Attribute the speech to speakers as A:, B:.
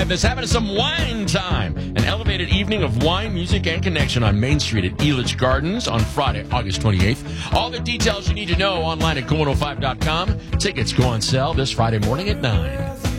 A: Madness, having some wine time. An elevated evening of wine, music, and connection on Main Street at Elitch Gardens on Friday, August 28th. All the details you need to know online at Go105.com. Tickets go on sale this Friday morning at 9.